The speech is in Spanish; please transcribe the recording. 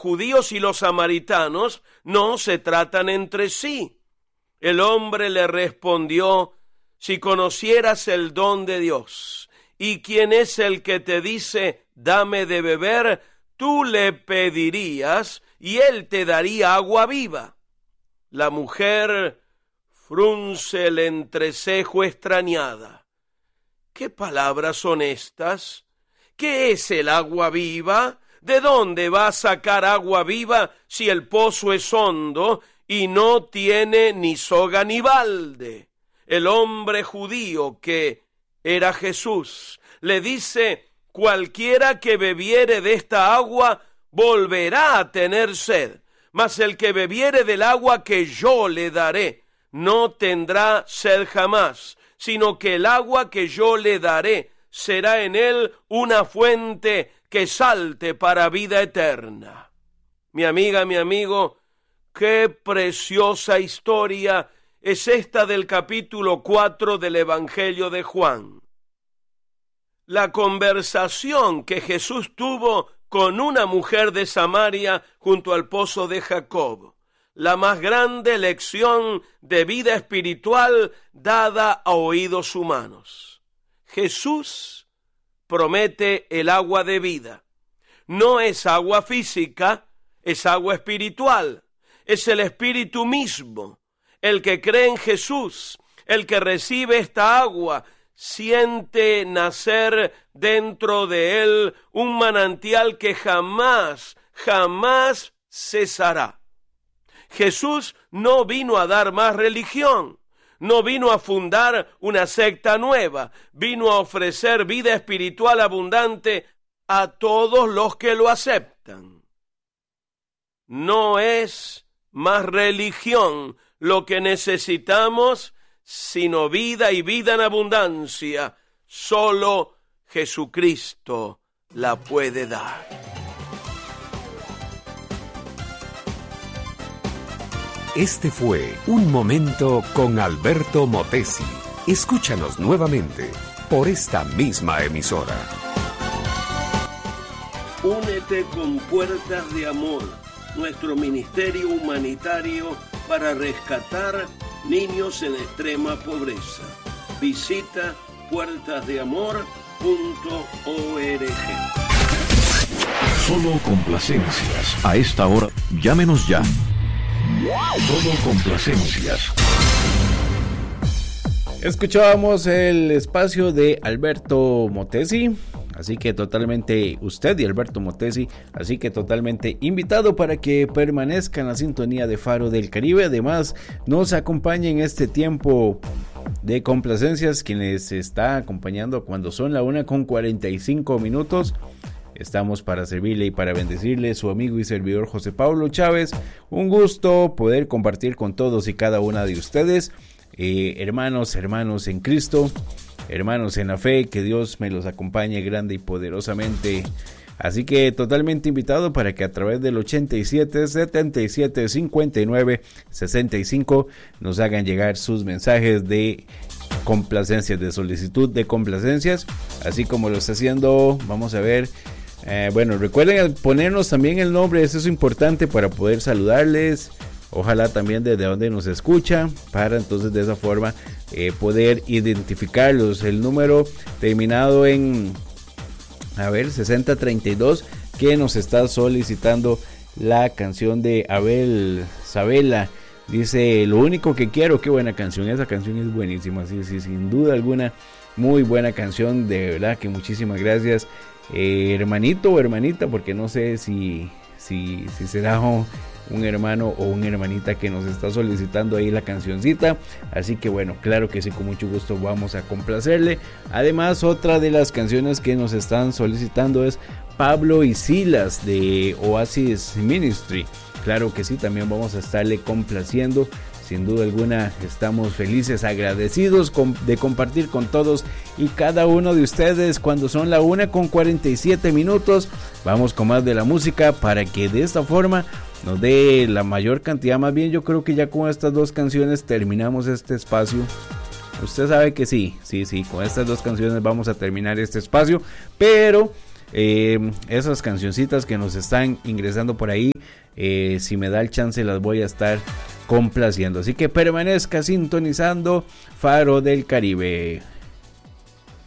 judíos y los samaritanos no se tratan entre sí. El hombre le respondió: si conocieras el don de Dios, y quién es el que te dice, dame de beber, tú le pedirías, y él te daría agua viva. La mujer frunce el entrecejo extrañada. ¿Qué palabras son estas? ¿Qué es el agua viva? ¿De dónde va a sacar agua viva si el pozo es hondo y no tiene ni soga ni balde? El hombre judío, que era Jesús, le dice: cualquiera que bebiere de esta agua volverá a tener sed, mas el que bebiere del agua que yo le daré no tendrá sed jamás, sino que el agua que yo le daré será en él una fuente que salte para vida eterna. Mi amiga, mi amigo, qué preciosa historia es esta del capítulo 4 del Evangelio de Juan. La conversación que Jesús tuvo con una mujer de Samaria junto al pozo de Jacob, la más grande lección de vida espiritual dada a oídos humanos. Jesús promete el agua de vida. No es agua física, es agua espiritual. Es el Espíritu mismo. El que cree en Jesús, el que recibe esta agua, siente nacer dentro de él un manantial que jamás cesará. Jesús no vino a dar más religión, no vino a fundar una secta nueva, vino a ofrecer vida espiritual abundante a todos los que lo aceptan. No es más religión lo que necesitamos, sino vida y vida en abundancia. Solo Jesucristo la puede dar. Este fue Un Momento con Alberto Motesi. Escúchanos nuevamente por esta misma emisora. Únete con Puertas de Amor, nuestro ministerio humanitario para rescatar niños en extrema pobreza. Visita puertasdeamor.org. Solo complacencias. A esta hora, llámenos ya. Solo complacencias. Escuchábamos el espacio de Alberto Motesi, así que totalmente usted y Alberto Motesi, así que totalmente invitado para que permanezca en la sintonía de Faro del Caribe. Además, nos acompaña en este tiempo de complacencias, quienes está acompañando cuando son la 1:45. Estamos para servirle y para bendecirle, su amigo y servidor José Pablo Chávez. Un gusto poder compartir con todos y cada una de ustedes, hermanos en Cristo, hermanos en la fe, que Dios me los acompañe grande y poderosamente. Así que totalmente invitado para que a través del 87 77 59 65 nos hagan llegar sus mensajes de complacencias, de solicitud de complacencias, así como lo está haciendo. Vamos a ver. Bueno, recuerden ponernos también el nombre, eso es importante para poder saludarles. Ojalá también desde donde nos escucha, para entonces de esa forma poder identificarlos. El número terminado en 6032, que nos está solicitando la canción de Abel Sabela. Dice: lo único que quiero. Qué buena canción, esa canción es buenísima, sí, sin duda alguna, muy buena canción, de verdad que muchísimas gracias, hermanito o hermanita, porque no sé si será un hermano o una hermanita que nos está solicitando ahí la cancioncita. Así que bueno, claro que sí, con mucho gusto vamos a complacerle. Además, otra de las canciones que nos están solicitando es Pablo y Silas de Oasis Ministry. Claro que sí, también vamos a estarle complaciendo. Sin duda alguna estamos felices, agradecidos de compartir con todos y cada uno de ustedes cuando son la 1:47. Vamos con más de la música para que de esta forma nos dé la mayor cantidad. Más bien, yo creo que ya con estas dos canciones terminamos este espacio. Usted sabe que sí, con estas dos canciones vamos a terminar este espacio, pero esas cancioncitas que nos están ingresando por ahí, si me da el chance las voy a estar complaciendo. Así que permanezca sintonizando Faro del Caribe.